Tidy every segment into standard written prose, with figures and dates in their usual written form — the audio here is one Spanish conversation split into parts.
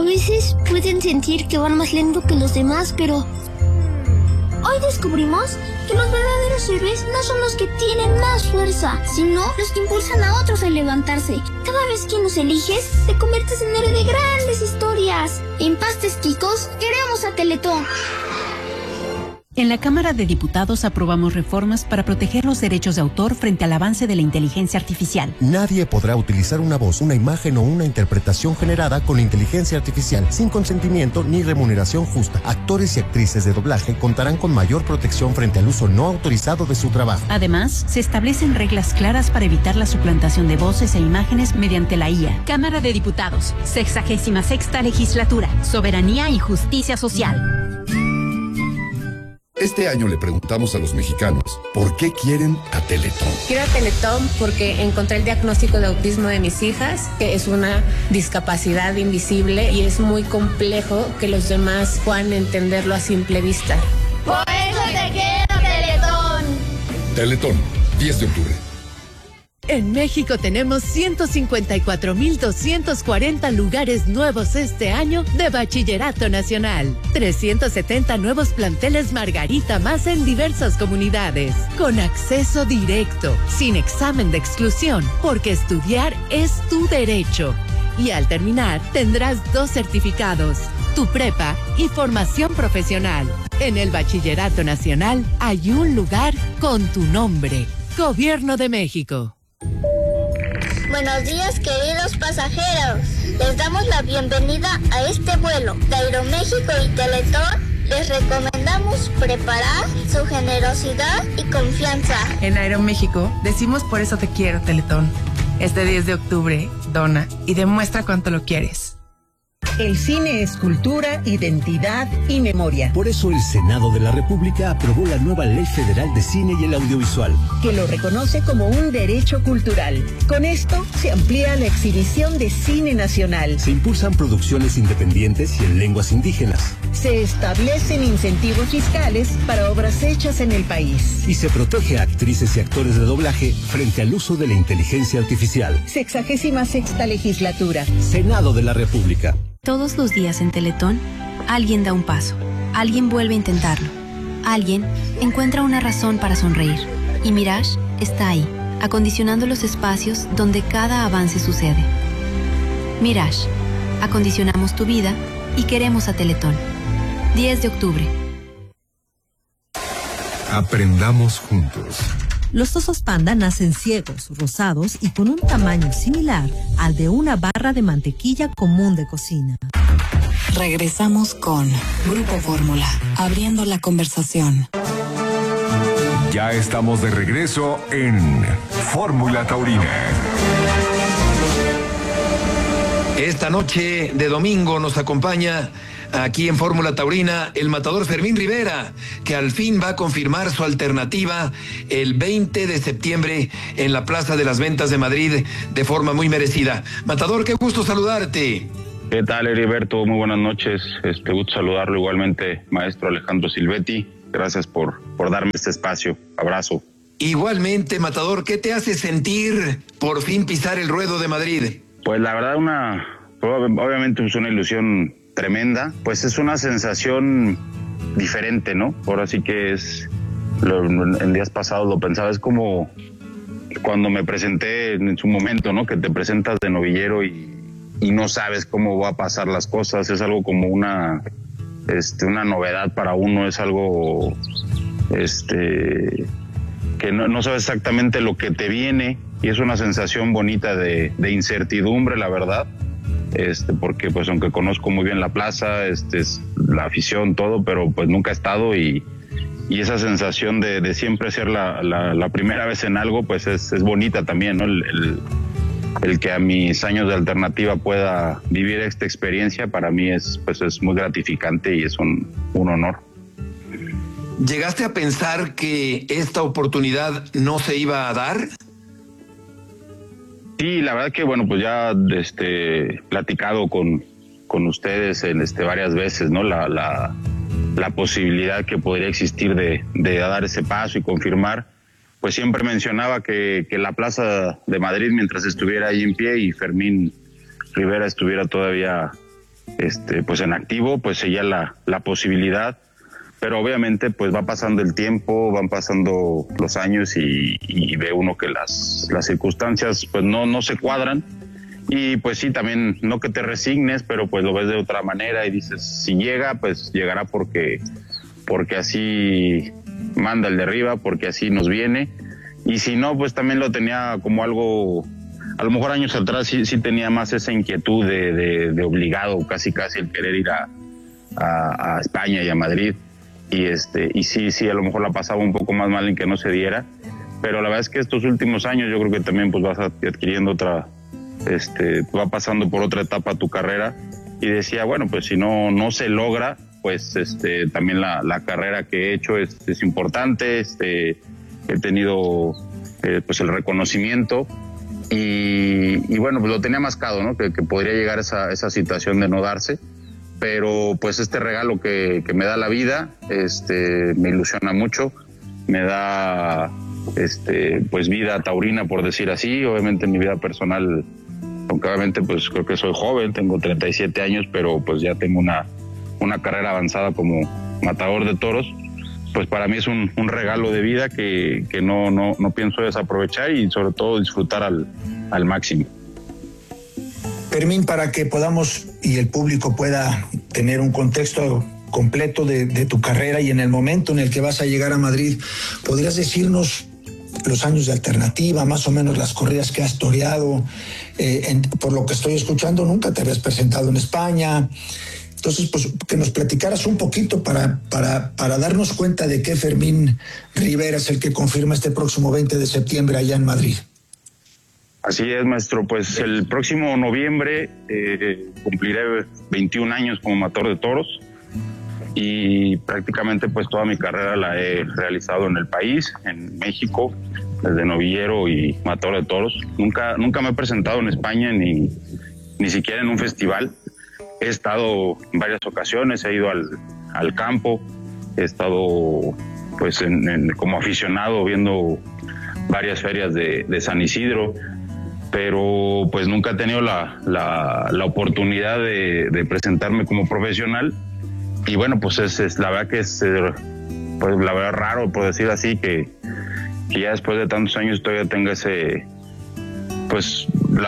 A veces pueden sentir que van más lento que los demás, pero hoy descubrimos que los verdaderos héroes no son los que tienen más fuerza, sino los que impulsan a otros a levantarse. Cada vez que nos eliges, te conviertes en héroe de grandes historias. En Pastes Quicos, queremos a Teletón. En la Cámara de Diputados aprobamos reformas para proteger los derechos de autor frente al avance de la inteligencia artificial. Nadie podrá utilizar una voz, una imagen o una interpretación generada con inteligencia artificial sin consentimiento ni remuneración justa. Actores y actrices de doblaje contarán con mayor protección frente al uso no autorizado de su trabajo. Además, se establecen reglas claras para evitar la suplantación de voces e imágenes mediante la IA. Cámara de Diputados, 66ª Legislatura, Soberanía y Justicia Social. Este año le preguntamos a los mexicanos, ¿por qué quieren a Teletón? Quiero a Teletón porque encontré el diagnóstico de autismo de mis hijas, que es una discapacidad invisible y es muy complejo que los demás puedan entenderlo a simple vista. Por eso te quiero, Teletón. Teletón, 10 de octubre. En México tenemos 154,240 lugares nuevos este año de Bachillerato Nacional. 370 nuevos planteles Margarita más en diversas comunidades. Con acceso directo, sin examen de exclusión, porque estudiar es tu derecho. Y al terminar, tendrás 2 certificados, tu prepa y formación profesional. En el Bachillerato Nacional hay un lugar con tu nombre. Gobierno de México. Buenos días, queridos pasajeros. Les damos la bienvenida a este vuelo de Aeroméxico y Teletón. Les recomendamos preparar su generosidad y confianza. En Aeroméxico decimos por eso te quiero, Teletón. Este 10 de octubre, dona y demuestra cuánto lo quieres. El cine es cultura, identidad y memoria. Por eso el Senado de la República aprobó la nueva Ley Federal de Cine y el Audiovisual, que lo reconoce como un derecho cultural. Con esto se amplía la exhibición de cine nacional. Se impulsan producciones independientes y en lenguas indígenas. Se establecen incentivos fiscales para obras hechas en el país. Y se protege a actrices y actores de doblaje frente al uso de la inteligencia artificial. 66ª Legislatura. Senado de la República. Todos los días en Teletón, alguien da un paso, alguien vuelve a intentarlo, alguien encuentra una razón para sonreír. Y Mirage está ahí, acondicionando los espacios donde cada avance sucede. Mirage, acondicionamos tu vida y queremos a Teletón. 10 de octubre. Aprendamos juntos. Los osos panda nacen ciegos, rosados y con un tamaño similar al de una barra de mantequilla común de cocina. Regresamos con Grupo Fórmula, abriendo la conversación. Ya estamos de regreso en Fórmula Taurina. Esta noche de domingo nos acompaña aquí en Fórmula Taurina el matador Fermín Rivera, que al fin va a confirmar su alternativa el 20 de septiembre en la Plaza de las Ventas de Madrid de forma muy merecida. Matador, qué gusto saludarte. ¿Qué tal, Heriberto? Muy buenas noches. Gusto saludarlo igualmente, maestro Alejandro Silvetti. Gracias por darme este espacio. Abrazo. Igualmente, matador, ¿qué te hace sentir por fin pisar el ruedo de Madrid? Pues la verdad, obviamente es una ilusión tremenda, pues es una sensación diferente, ¿no? Ahora sí que en días pasados lo pensaba, es como cuando me presenté en su momento, ¿no? Que te presentas de novillero y no sabes cómo va a pasar las cosas, es algo como una novedad para uno, es algo que no sabes exactamente lo que te viene y es una sensación bonita de incertidumbre, la verdad. Porque pues aunque conozco muy bien la plaza, es la afición, todo, pero pues nunca he estado y esa sensación de siempre ser la primera vez en algo, pues es bonita también, ¿no? El que a mis años de alternativa pueda vivir esta experiencia, para mí es muy gratificante y es un honor. ¿Llegaste a pensar que esta oportunidad no se iba a dar? Sí, la verdad que bueno, pues ya platicado con ustedes varias veces, ¿no? La posibilidad que podría existir de dar ese paso y confirmar, pues siempre mencionaba que la Plaza de Madrid, mientras estuviera ahí en pie y Fermín Rivera estuviera todavía pues en activo, pues seguía la posibilidad, pero obviamente pues va pasando el tiempo, van pasando los años y ve uno que las circunstancias pues no se cuadran, y pues sí, también no que te resignes, pero pues lo ves de otra manera y dices, si llega, pues llegará porque así manda el de arriba, porque así nos viene, y si no, pues también lo tenía como algo, a lo mejor años atrás sí tenía más esa inquietud de obligado, casi el querer ir a España y a Madrid, y sí, a lo mejor la pasaba un poco más mal en que no se diera, pero la verdad es que estos últimos años yo creo que también pues vas adquiriendo otra, va pasando por otra etapa tu carrera, y decía, bueno, pues si no se logra, pues también la carrera que he hecho es importante, he tenido pues el reconocimiento, y bueno, pues lo tenía mascado, ¿no? Que podría llegar esa situación de no darse, pero pues este regalo que me da la vida, me ilusiona mucho, me da pues vida taurina, por decir así. Obviamente en mi vida personal, aunque obviamente pues creo que soy joven, tengo 37 años, pero pues ya tengo una carrera avanzada como matador de toros, pues para mí es un regalo de vida que no pienso desaprovechar, y sobre todo disfrutar al máximo. Fermín, para que podamos y el público pueda tener un contexto completo de tu carrera y en el momento en el que vas a llegar a Madrid, ¿podrías decirnos los años de alternativa, más o menos las corridas que has toreado? Por lo que estoy escuchando, nunca te habías presentado en España. Entonces, pues que nos platicaras un poquito para darnos cuenta de que Fermín Rivera es el que confirma este próximo 20 de septiembre allá en Madrid. Así es, maestro. Pues el próximo noviembre cumpliré 21 años como matador de toros, y prácticamente pues toda mi carrera la he realizado en el país, en México, desde novillero y matador de toros. Nunca me he presentado en España ni siquiera en un festival. He estado en varias ocasiones, he ido al campo, he estado pues como aficionado viendo varias ferias de San Isidro, pero pues nunca he tenido la oportunidad de presentarme como profesional. Y bueno, pues es la verdad que es pues la verdad raro, por decir así, que ya después de tantos años todavía tenga ese, pues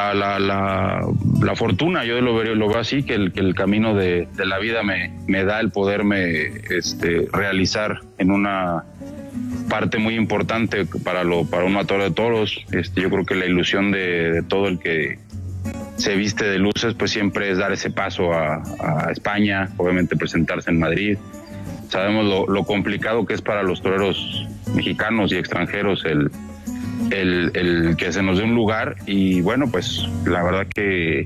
la fortuna, yo lo veo así, que el camino de la vida me da el poderme realizar en una parte muy importante para un matador de toros. Yo creo que la ilusión de todo el que se viste de luces pues siempre es dar ese paso a España, obviamente presentarse en Madrid. Sabemos lo complicado que es para los toreros mexicanos y extranjeros el que se nos dé un lugar, y bueno, pues la verdad que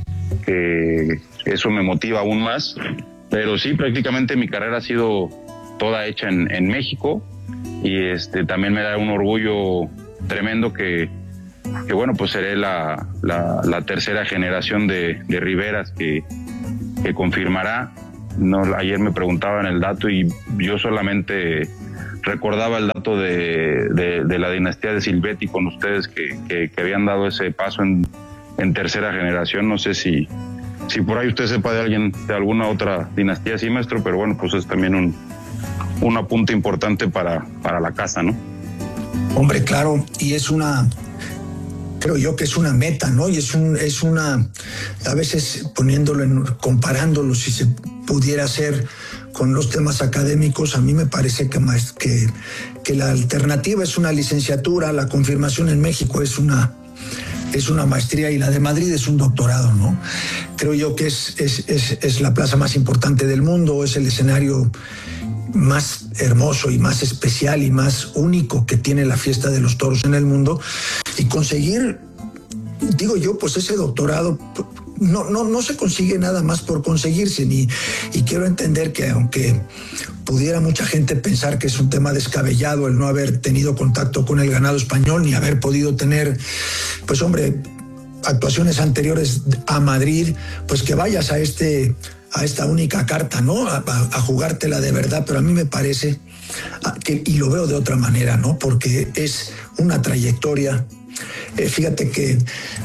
eso me motiva aún más. Pero sí, prácticamente mi carrera ha sido toda hecha en México, y también me da un orgullo tremendo que bueno, pues seré la tercera generación de Riveras que confirmará. Ayer me preguntaban el dato y yo solamente recordaba el dato de la dinastía de Silvetti con ustedes, que habían dado ese paso en tercera generación. No sé si por ahí usted sepa de alguna otra dinastía así, maestro, pero bueno, pues es también un apunte importante para la casa, ¿no? Hombre, claro, y creo yo que es una meta, ¿no? Y es una, a veces comparándolo, si se pudiera hacer con los temas académicos, a mí me parece que la alternativa es una licenciatura, la confirmación en México es una maestría, y la de Madrid es un doctorado, ¿no? Creo yo que es la plaza más importante del mundo, es el escenario más hermoso y más especial y más único que tiene la fiesta de los toros en el mundo, y conseguir, digo yo, pues ese doctorado no se consigue nada más por conseguirse, y quiero entender que aunque pudiera mucha gente pensar que es un tema descabellado el no haber tenido contacto con el ganado español, ni haber podido tener, pues hombre, actuaciones anteriores a Madrid, pues que vayas a esta única carta, ¿no? A jugártela de verdad, pero a mí me parece y lo veo de otra manera, ¿no? Porque es una trayectoria. Fíjate que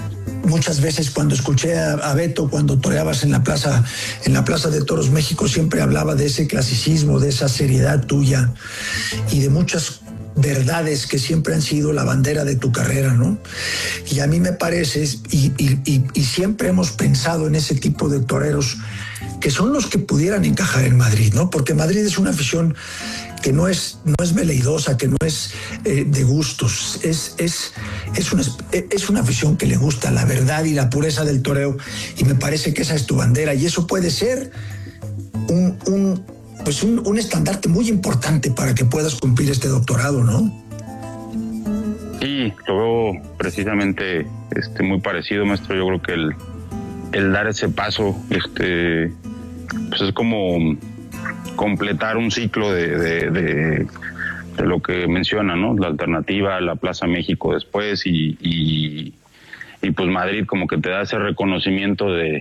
muchas veces cuando escuché a Beto, cuando toreabas en la Plaza de Toros México, siempre hablaba de ese clasicismo, de esa seriedad tuya y de muchas verdades que siempre han sido la bandera de tu carrera, ¿no? Y a mí me parece, y siempre hemos pensado en ese tipo de toreros que son los que pudieran encajar en Madrid, ¿no? Porque Madrid es una afición que no es veleidosa, que no es de gustos, es una afición que le gusta la verdad y la pureza del toreo, y me parece que esa es tu bandera, y eso puede ser un estandarte muy importante para que puedas cumplir este doctorado, ¿no? Sí, lo veo precisamente muy parecido, maestro. Yo creo que el dar ese paso pues es como completar un ciclo de lo que menciona, ¿no? La alternativa, la Plaza México después y pues Madrid como que te da ese reconocimiento de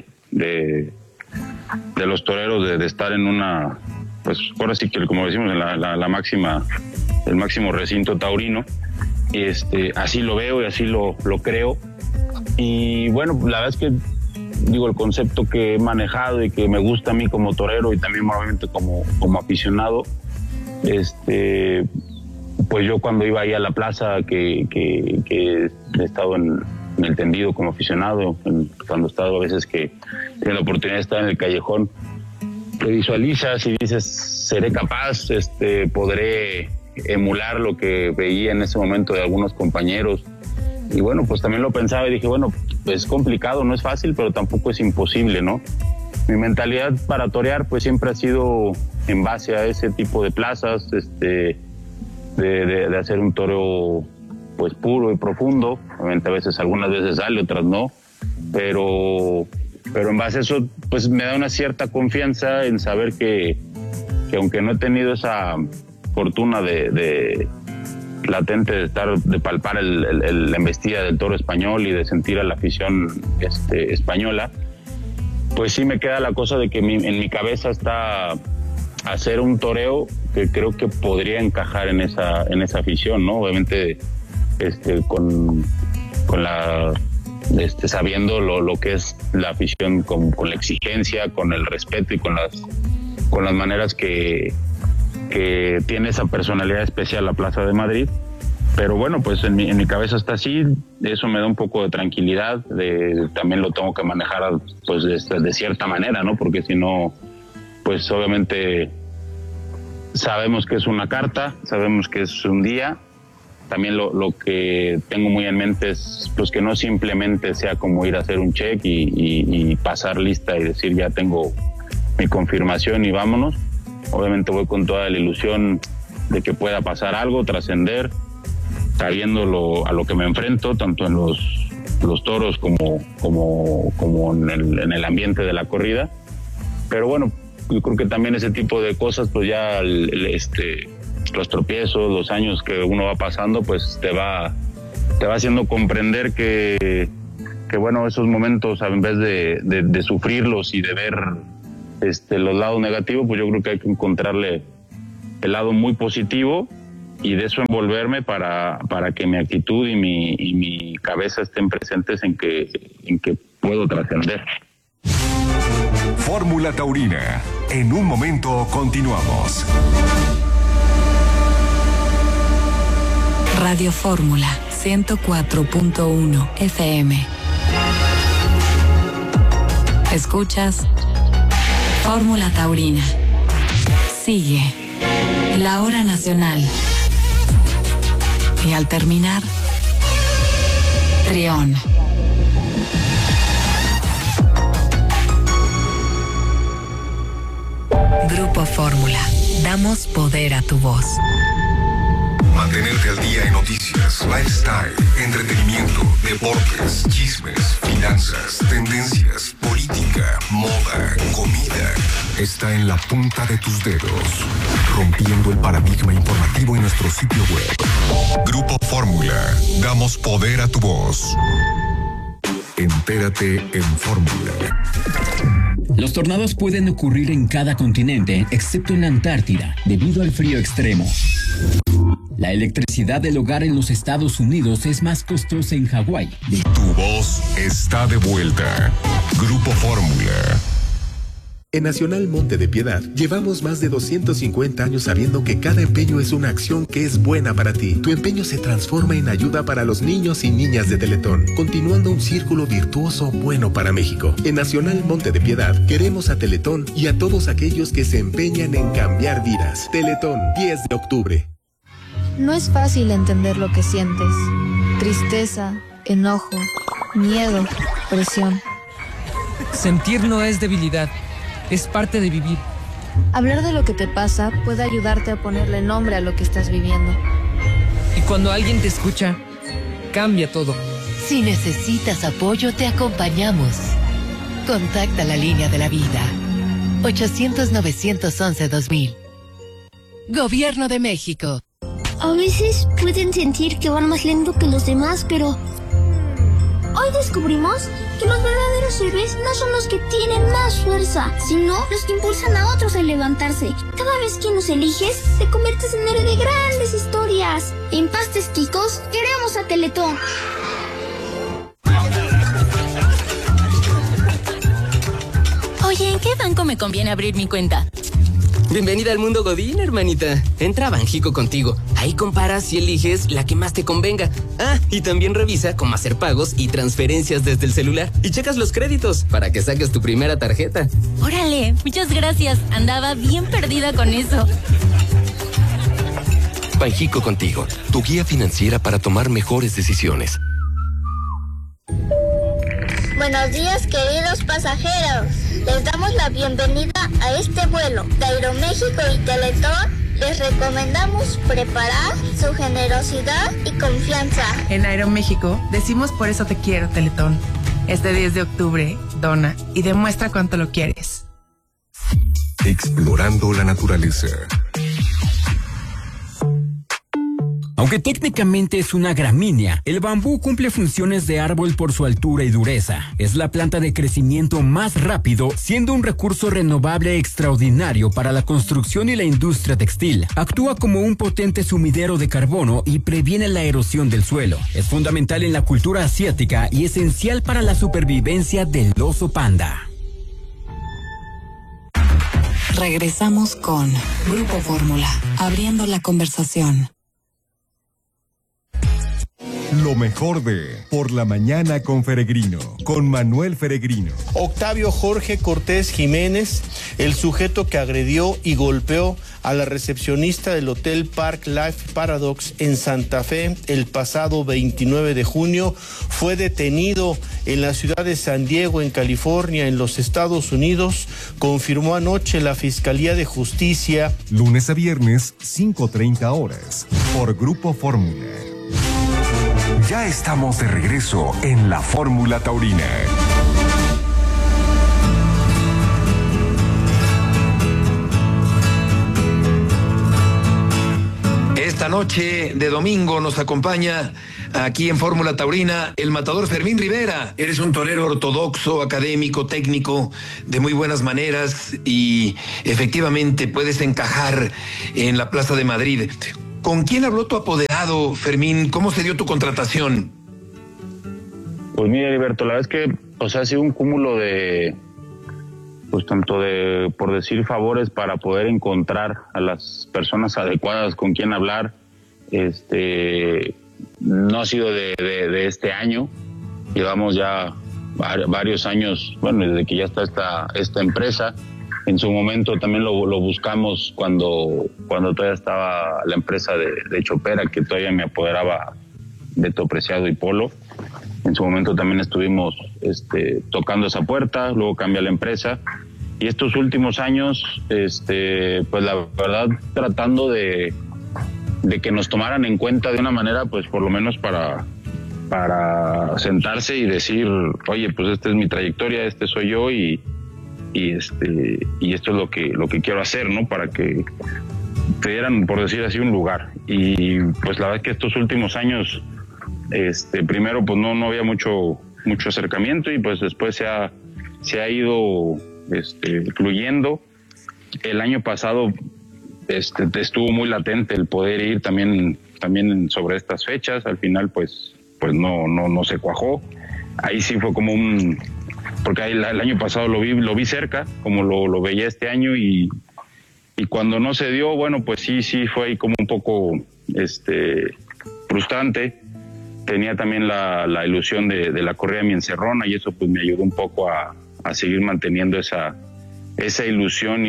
los toreros de estar en una, pues ahora sí que como decimos en la máxima, el máximo recinto taurino. Así lo veo y así lo creo. Y bueno, la verdad es que digo, el concepto que he manejado y que me gusta a mí como torero y también obviamente como aficionado, pues yo cuando iba ahí a la plaza que he estado en el tendido como aficionado, cuando he estado a veces que tengo la oportunidad de estar en el callejón, te visualizas y dices, seré capaz, podré emular lo que veía en ese momento de algunos compañeros. Y bueno, pues también lo pensaba y dije, bueno, es complicado, no es fácil, pero tampoco es imposible, ¿no? Mi mentalidad para torear pues siempre ha sido en base a ese tipo de plazas, de hacer un toreo pues puro y profundo. Obviamente a veces, algunas veces sale, otras no, pero en base a eso pues me da una cierta confianza en saber que aunque no he tenido esa fortuna de latente de palpar la embestida del toro español y de sentir a la afición española, pues sí me queda la cosa de que en mi cabeza está hacer un toreo que creo que podría encajar en esa afición, ¿no? Obviamente con la sabiendo lo que es la afición con la exigencia, con el respeto y con las maneras que tiene esa personalidad especial la Plaza de Madrid. Pero bueno, pues en mi cabeza está así, eso me da un poco de tranquilidad, también lo tengo que manejar pues de cierta manera, ¿no? Porque si no, pues obviamente sabemos que es una carta, sabemos que es un día. También lo que tengo muy en mente es pues que no simplemente sea como ir a hacer un check y pasar lista y decir ya tengo mi confirmación y vámonos. Obviamente voy con toda la ilusión de que pueda pasar algo, trascender, sabiendo a lo que me enfrento, tanto en los toros como en el ambiente de la corrida. Pero bueno, yo creo que también ese tipo de cosas, pues ya los tropiezos, los años que uno va pasando, pues te va haciendo comprender que bueno, esos momentos, en vez de sufrirlos y de ver los lados negativos, pues yo creo que hay que encontrarle el lado muy positivo y de eso envolverme para que mi actitud y mi cabeza estén presentes en que puedo trascender. Fórmula Taurina. En un momento continuamos. Radio Fórmula 104.1 FM. Escuchas Fórmula Taurina. Sigue la hora nacional. Y al terminar, Trión. Grupo Fórmula. Damos poder a tu voz. Mantenerte al día en noticias, lifestyle, entretenimiento, deportes, chismes, finanzas, tendencias, política, moda, comida. Está en la punta de tus dedos, rompiendo el paradigma informativo en nuestro sitio web. Grupo Fórmula, damos poder a tu voz. Entérate en Fórmula. Los tornados pueden ocurrir en cada continente, excepto en la Antártida, debido al frío extremo. La electricidad del hogar en los Estados Unidos es más costosa en Hawái. Tu voz está de vuelta. Grupo Fórmula. En Nacional Monte de Piedad llevamos más de 250 años sabiendo que cada empeño es una acción que es buena para ti. Tu empeño se transforma en ayuda para los niños y niñas de Teletón, continuando un círculo virtuoso bueno para México. En Nacional Monte de Piedad queremos a Teletón y a todos aquellos que se empeñan en cambiar vidas. Teletón, 10 de octubre. No es fácil entender lo que sientes. Tristeza, enojo, miedo, presión. Sentir no es debilidad. Es parte de vivir. Hablar de lo que te pasa puede ayudarte a ponerle nombre a lo que estás viviendo. Y cuando alguien te escucha, cambia todo. Si necesitas apoyo, te acompañamos. Contacta la línea de la vida. 800-911-2000. Gobierno de México. A veces pueden sentir que van más lento que los demás, pero hoy descubrimos que los verdaderos héroes no son los que tienen más fuerza, sino los que impulsan a otros a levantarse. Cada vez que nos eliges, te conviertes en héroe de grandes historias. En Pastes Quicos, queremos a Teletón. Oye, ¿en qué banco me conviene abrir mi cuenta? Bienvenida al mundo Godín, hermanita. Entra a Banjico contigo. Ahí comparas y eliges la que más te convenga. Ah, y también revisa cómo hacer pagos y transferencias desde el celular. Y checas los créditos para que saques tu primera tarjeta. Órale, muchas gracias. Andaba bien perdida con eso. Banjico contigo, tu guía financiera para tomar mejores decisiones. Buenos días, queridos pasajeros. Les damos la bienvenida a este vuelo de Aeroméxico y Teletón. Les recomendamos preparar su generosidad y confianza. En Aeroméxico decimos por eso te quiero, Teletón. Este 10 de octubre, dona y demuestra cuánto lo quieres. Explorando la naturaleza. Aunque técnicamente es una gramínea, el bambú cumple funciones de árbol por su altura y dureza. Es la planta de crecimiento más rápido, siendo un recurso renovable extraordinario para la construcción y la industria textil. Actúa como un potente sumidero de carbono y previene la erosión del suelo. Es fundamental en la cultura asiática y esencial para la supervivencia del oso panda. Regresamos con Grupo Fórmula, abriendo la conversación. Lo mejor de Por la Mañana con Feregrino, con Manuel Feregrino. Octavio Jorge Cortés Jiménez, el sujeto que agredió y golpeó a la recepcionista del Hotel Park Life Paradox en Santa Fe el pasado 29 de junio, fue detenido en la ciudad de San Diego, en California, en los Estados Unidos, confirmó anoche la Fiscalía de Justicia. Lunes a viernes, 5:30 horas, por Grupo Fórmula. Ya estamos de regreso en la Fórmula Taurina. Esta noche de domingo nos acompaña aquí en Fórmula Taurina el matador Fermín Rivera. Eres un torero ortodoxo, académico, técnico, de muy buenas maneras y efectivamente puedes encajar en la Plaza de Madrid. ¿Con quién habló tu apoderado, Fermín? ¿Cómo se dio tu contratación? Pues mira, Heriberto, la verdad es que, ha sido un cúmulo de, tanto de, por decir, favores para poder encontrar a las personas adecuadas con quien hablar. No ha sido de este año. Llevamos ya varios años, desde que ya está esta empresa. En su momento también lo buscamos cuando todavía estaba la empresa de Chopera, que todavía me apoderaba Beto Preciado y Polo. En su momento también estuvimos tocando esa puerta, luego cambia la empresa. Y estos últimos años, pues la verdad, tratando de que nos tomaran en cuenta de una manera, pues por lo menos para sentarse y decir, oye, pues esta es mi trayectoria, este soy yo y esto es lo que quiero hacer, ¿no? Para que te dieran, por decir así, un lugar. Y pues la verdad es que estos últimos años, primero pues no había mucho acercamiento y pues después se ha ido fluyendo. El año pasado estuvo muy latente el poder ir también también sobre estas fechas, al final pues no se cuajó. Ahí sí fue como porque el año pasado lo vi cerca, como lo veía este año, y cuando no se dio, bueno, pues sí fue ahí como un poco frustrante. Tenía también la ilusión de la corrida de mi encerrona, y eso pues me ayudó un poco a seguir manteniendo esa ilusión y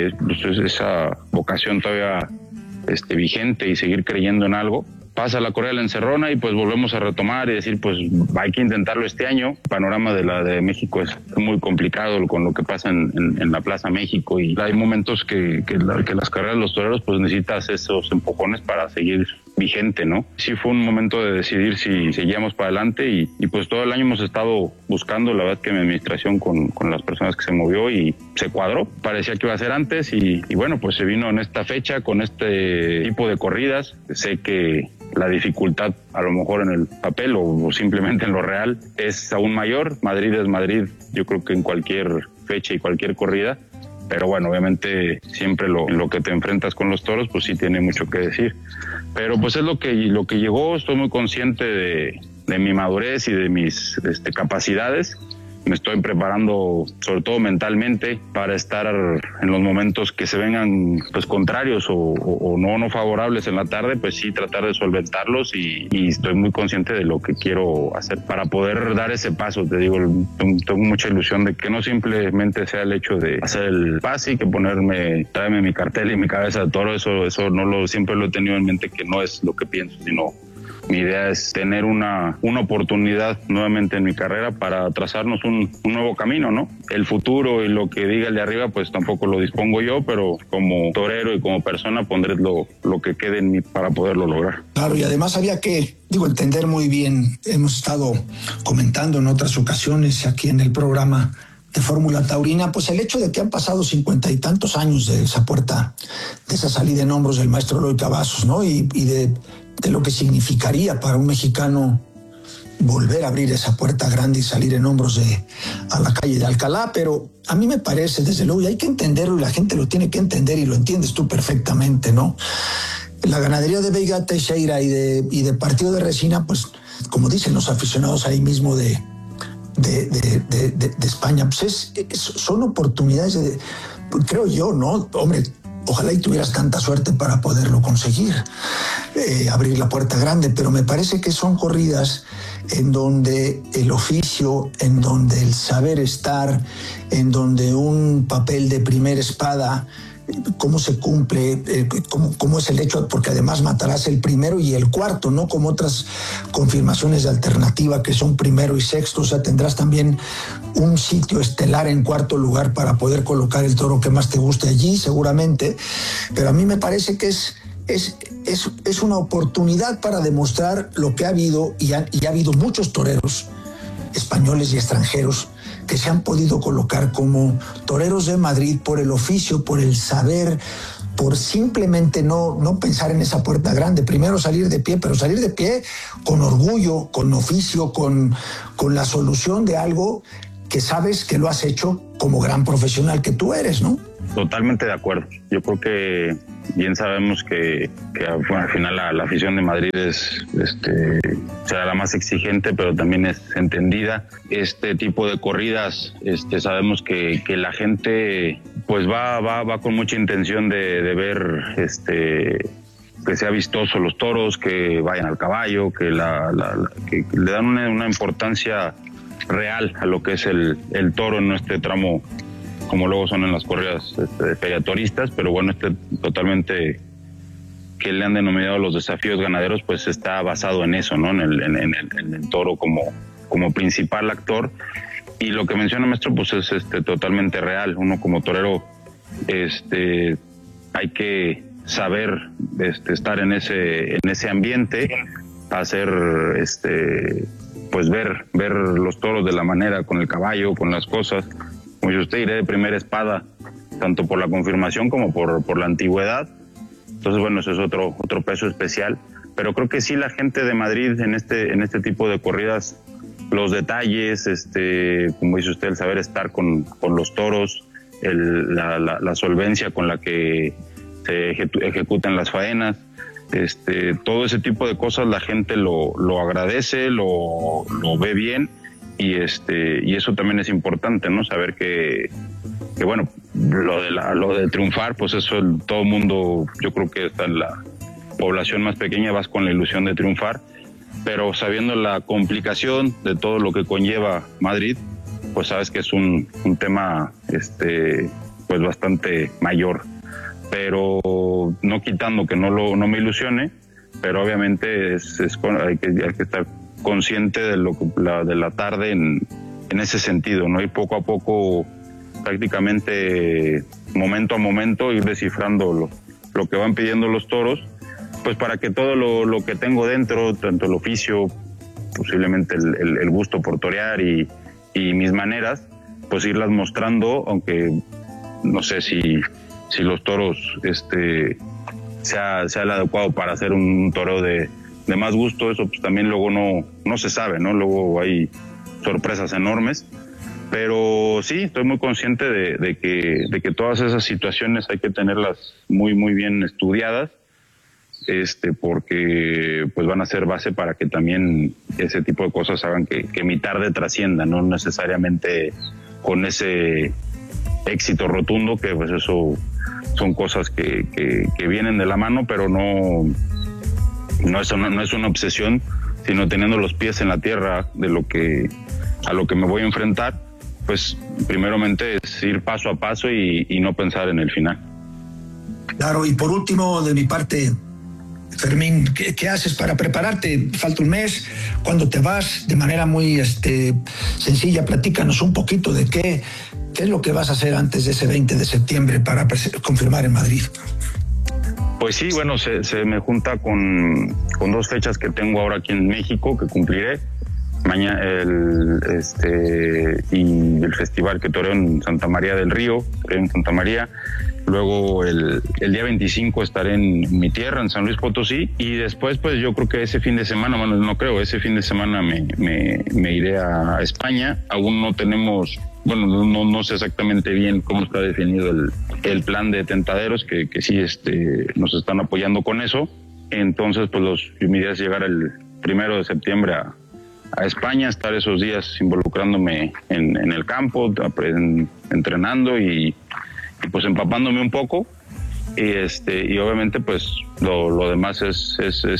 esa vocación todavía vigente, y seguir creyendo en algo. Pasa la corrida de la encerrona y pues volvemos a retomar y decir, pues hay que intentarlo este año. El panorama de la de México es muy complicado con lo que pasa en la Plaza México, y hay momentos que las carreras de los toreros pues necesitas esos empujones para seguir vigente, ¿no? Sí fue un momento de decidir si seguíamos para adelante, y pues todo el año hemos estado buscando. La verdad que mi administración con las personas que se movió y se cuadró. Parecía que iba a ser antes, y bueno, pues se vino en esta fecha con este tipo de corridas. Sé que la dificultad, a lo mejor en el papel o simplemente en lo real, es aún mayor. Madrid es Madrid, yo creo que en cualquier fecha y cualquier corrida, pero bueno, obviamente siempre en lo que te enfrentas con los toros, pues sí tiene mucho que decir. Pero pues es lo que llegó. Estoy muy consciente de mi madurez y de mis capacidades. Me estoy preparando, sobre todo mentalmente, para estar en los momentos que se vengan pues contrarios o no favorables en la tarde, pues sí tratar de solventarlos, y estoy muy consciente de lo que quiero hacer para poder dar ese paso. Te digo, tengo mucha ilusión de que no simplemente sea el hecho de hacer el pase y que traerme mi cartel y mi cabeza de toro. Eso siempre lo he tenido en mente, que no es lo que pienso, sino mi idea es tener una oportunidad nuevamente en mi carrera para trazarnos un nuevo camino, ¿no? El futuro y lo que diga el de arriba, pues tampoco lo dispongo yo, pero como torero y como persona pondré lo que quede en mí para poderlo lograr. Claro, y además había que, entender muy bien. Hemos estado comentando en otras ocasiones aquí en el programa de Fórmula Taurina, pues el hecho de que han pasado 50 y tantos años de esa puerta, de esa salida en hombros del maestro Eloy Cavazos, ¿no? Y de lo que significaría para un mexicano volver a abrir esa puerta grande y salir en hombros a la calle de Alcalá. Pero a mí me parece, desde luego, y hay que entenderlo, y la gente lo tiene que entender, y lo entiendes tú perfectamente, ¿no? La ganadería de Veiga Teixeira y de Partido de Resina, pues, como dicen los aficionados ahí mismo de España, pues son oportunidades creo yo, ¿no? Hombre, ojalá y tuvieras tanta suerte para poderlo conseguir, abrir la puerta grande, pero me parece que son corridas en donde el oficio, en donde el saber estar, en donde un papel de primera espada, cómo se cumple, cómo es el hecho, porque además matarás el primero y el cuarto, no como otras confirmaciones de alternativa que son primero y sexto. O sea, tendrás también un sitio estelar en cuarto lugar para poder colocar el toro que más te guste allí, seguramente. Pero a mí me parece que es una oportunidad para demostrar lo que ha habido, y ha habido muchos toreros españoles y extranjeros que se han podido colocar como toreros de Madrid por el oficio, por el saber, por simplemente no pensar en esa puerta grande. Primero salir de pie, pero salir de pie con orgullo, con oficio, con la solución de algo que sabes que lo has hecho como gran profesional que tú eres, ¿no? Totalmente de acuerdo. Yo creo que bien sabemos que bueno, al final la afición de Madrid será la más exigente, pero también es entendida. Este tipo de corridas, sabemos que la gente pues va con mucha intención de ver que sea vistoso los toros, que vayan al caballo, que que le dan una importancia real a lo que es el toro en este tramo, como luego son en las corridas feriatoristas. Pero bueno, totalmente, que le han denominado los desafíos ganaderos, pues está basado en eso, ¿no? En el toro como principal actor. Y lo que menciona maestro, pues es totalmente real. Uno como torero hay que saber estar en ese ambiente, hacer pues ver los toros de la manera, con el caballo, con las cosas. Como dice usted, iré de primera espada, tanto por la confirmación como por la antigüedad. Entonces, bueno, eso es otro peso especial. Pero creo que sí, la gente de Madrid en este tipo de corridas, los detalles, como dice usted, el saber estar con los toros, la solvencia con la que se ejecutan las faenas, todo ese tipo de cosas la gente lo agradece, lo ve bien, y eso también es importante, ¿no? Saber que bueno, lo de triunfar, pues eso todo el mundo, yo creo que está en la población más pequeña, vas con la ilusión de triunfar, pero sabiendo la complicación de todo lo que conlleva Madrid, pues sabes que es un tema pues bastante mayor, pero no quitando que no me ilusione, pero obviamente hay que estar consciente de de la tarde en ese sentido, ¿no? Y poco a poco, prácticamente momento a momento, ir descifrando lo que van pidiendo los toros, pues para que todo lo que tengo dentro, tanto el oficio, posiblemente el gusto por torear y mis maneras, pues irlas mostrando, aunque no sé si los toros sea el adecuado para hacer un toreo de más gusto. Eso pues también luego no se sabe, ¿no? Luego hay sorpresas enormes, pero sí, estoy muy consciente de que todas esas situaciones hay que tenerlas muy, muy bien estudiadas, porque pues van a ser base para que también ese tipo de cosas hagan que mi tarde trascienda, no necesariamente con ese éxito rotundo, que pues eso son cosas que vienen de la mano, pero no es una obsesión, sino teniendo los pies en la tierra a lo que me voy a enfrentar, pues primeramente es ir paso a paso y no pensar en el final. Claro, y por último, de mi parte, Fermín, ¿qué haces para prepararte? Falta un mes. ¿Cuándo te vas? De manera muy sencilla, platícanos un poquito de qué es lo que vas a hacer antes de ese 20 de septiembre para confirmar en Madrid. Pues sí, bueno, se me junta con 2 fechas que tengo ahora aquí en México, que cumpliré. Mañana y el festival que toreo en Santa María del Río, en Santa María. Luego el día 25 estaré en mi tierra, en San Luis Potosí, y después pues yo creo que ese fin de semana, bueno, no creo, ese fin de semana me iré a España. Aún no tenemos, bueno, no sé exactamente bien cómo está definido el plan de Tentaderos, que sí nos están apoyando con eso. Entonces pues mi idea es llegar el 1 de septiembre a España, estar esos días involucrándome en el campo, entrenando y pues empapándome un poco, y obviamente pues lo demás es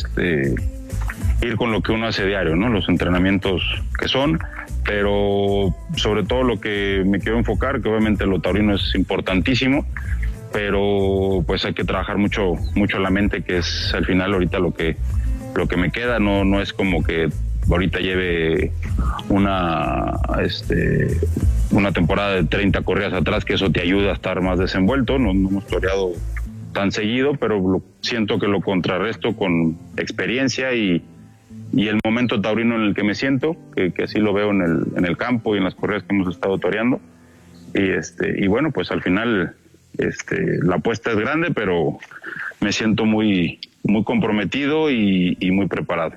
ir con lo que uno hace diario, ¿no? Los entrenamientos que son, pero sobre todo lo que me quiero enfocar, que obviamente lo taurino es importantísimo, pero pues hay que trabajar mucho la mente, que es al final ahorita lo que me queda. No es como que ahorita lleve una temporada de 30 corridas atrás, que eso te ayuda a estar más desenvuelto. No hemos toreado tan seguido, pero siento que lo contrarresto con experiencia y el momento taurino en el que me siento, que así lo veo en el campo y en las corridas que hemos estado toreando. Y bueno, pues al final la apuesta es grande, pero me siento muy, muy comprometido y muy preparado.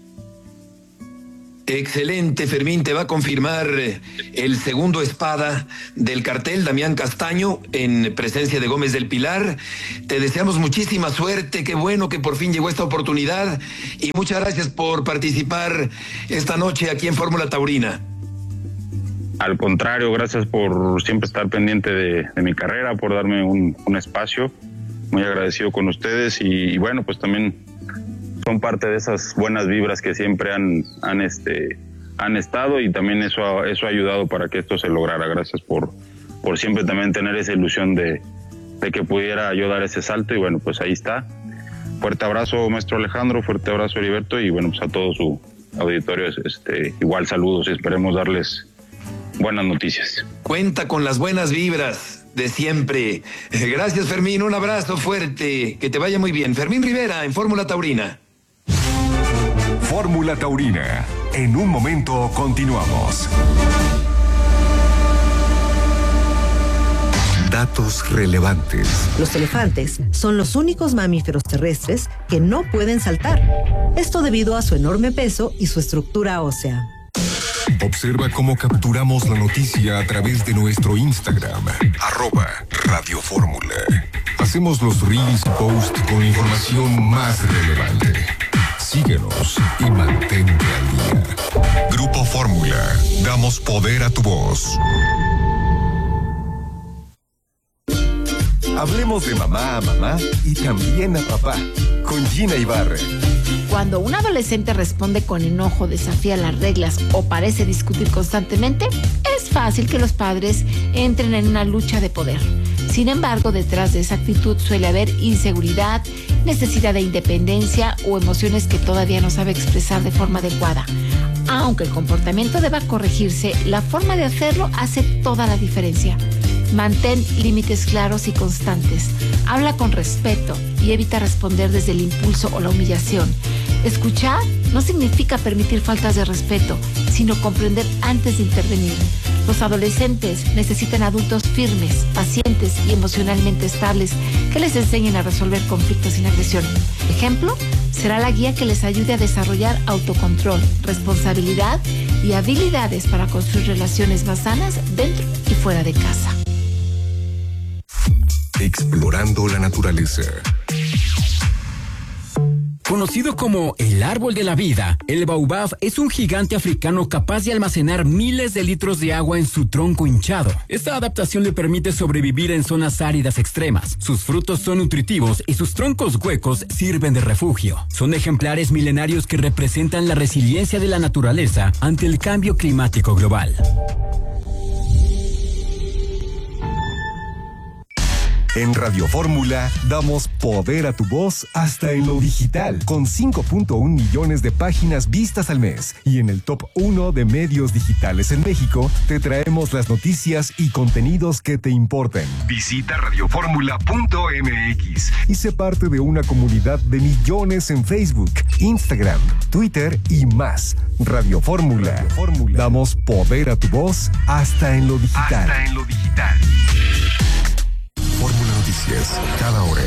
Excelente, Fermín. Te va a confirmar el segundo espada del cartel, Damián Castaño, en presencia de Gómez del Pilar. Te deseamos muchísima suerte. Qué bueno que por fin llegó esta oportunidad. Y muchas gracias por participar esta noche aquí en Fórmula Taurina. Al contrario, gracias por siempre estar pendiente de mi carrera, por darme un espacio. Muy agradecido con ustedes y bueno, pues también son parte de esas buenas vibras que siempre han estado, y también eso ha ayudado para que esto se lograra. Gracias por siempre también tener esa ilusión de que pudiera yo dar ese salto, y bueno, pues ahí está. Fuerte abrazo, maestro Alejandro, fuerte abrazo, Heriberto, y bueno, pues a todo su auditorio igual saludos y esperemos darles buenas noticias. Cuenta con las buenas vibras de siempre. Gracias, Fermín, un abrazo fuerte, que te vaya muy bien. Fermín Rivera en Fórmula Taurina. Fórmula Taurina. En un momento continuamos. Datos relevantes. Los elefantes son los únicos mamíferos terrestres que no pueden saltar. Esto debido a su enorme peso y su estructura ósea. Observa cómo capturamos la noticia a través de nuestro Instagram, @radiofórmula. Hacemos los reels y posts con la información más relevante. Síguenos y mantente al día. Grupo Fórmula, damos poder a tu voz. Hablemos de mamá a mamá y también a papá, con Gina Ibarra. Cuando un adolescente responde con enojo, desafía las reglas o parece discutir constantemente, es fácil que los padres entren en una lucha de poder. Sin embargo, detrás de esa actitud suele haber inseguridad, necesidad de independencia o emociones que todavía no sabe expresar de forma adecuada. Aunque el comportamiento deba corregirse, la forma de hacerlo hace toda la diferencia. Mantén límites claros y constantes. Habla con respeto y evita responder desde el impulso o la humillación. Escuchar no significa permitir faltas de respeto, sino comprender antes de intervenir. Los adolescentes necesitan adultos firmes, pacientes y emocionalmente estables que les enseñen a resolver conflictos sin agresión. Ejemplo, será la guía que les ayude a desarrollar autocontrol, responsabilidad y habilidades para construir relaciones más sanas dentro y fuera de casa. Explorando la naturaleza. Conocido como el árbol de la vida, el baobab es un gigante africano capaz de almacenar miles de litros de agua en su tronco hinchado. Esta adaptación le permite sobrevivir en zonas áridas extremas. Sus frutos son nutritivos y sus troncos huecos sirven de refugio. Son ejemplares milenarios que representan la resiliencia de la naturaleza ante el cambio climático global. En Radio Fórmula damos poder a tu voz hasta en lo digital, con 5.1 millones de páginas vistas al mes. Y en el top 1 de medios digitales en México, te traemos las noticias y contenidos que te importan. Visita radioformula.mx y sé parte de una comunidad de millones en Facebook, Instagram, Twitter y más. Radio Fórmula. Damos poder a tu voz hasta en lo digital. Fórmula Noticias, cada hora.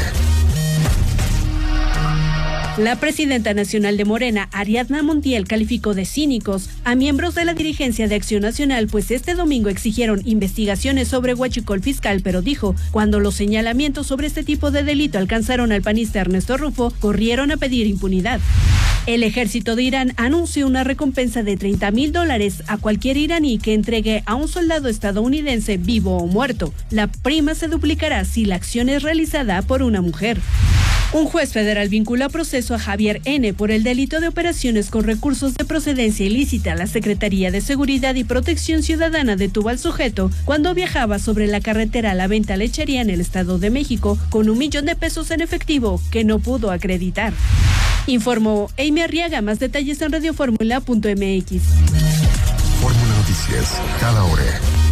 La presidenta nacional de Morena, Ariadna Montiel, calificó de cínicos a miembros de la dirigencia de Acción Nacional, pues este domingo exigieron investigaciones sobre huachicol fiscal, pero dijo, cuando los señalamientos sobre este tipo de delito alcanzaron al panista Ernesto Rufo, corrieron a pedir impunidad. El ejército de Irán anunció una recompensa de $30,000 a cualquier iraní que entregue a un soldado estadounidense vivo o muerto. La prima se duplicará si la acción es realizada por una mujer. Un juez federal vincula a proceso a Javier N. por el delito de operaciones con recursos de procedencia ilícita. La Secretaría de Seguridad y Protección Ciudadana detuvo al sujeto cuando viajaba sobre la carretera La Venta Lechería en el Estado de México con $1 millón en efectivo que no pudo acreditar. Informó Amy Arriaga. Más detalles en radioformula.mx. Fórmula Noticias, cada hora.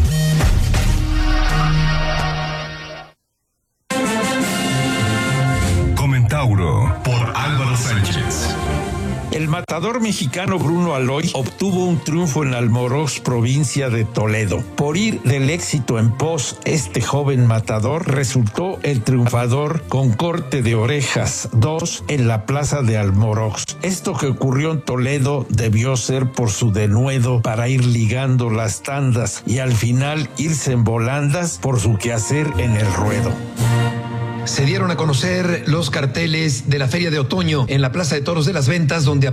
Comentauro por Álvaro Sánchez. El matador mexicano Bruno Aloy obtuvo un triunfo en Almorox, provincia de Toledo. Por ir del éxito en pos, este joven matador resultó el triunfador con corte de orejas 2 en la plaza de Almorox. Esto que ocurrió en Toledo debió ser por su denuedo para ir ligando las tandas y al final irse en volandas por su quehacer en el ruedo. Se dieron a conocer los carteles de la Feria de Otoño en la Plaza de Toros de las Ventas, donde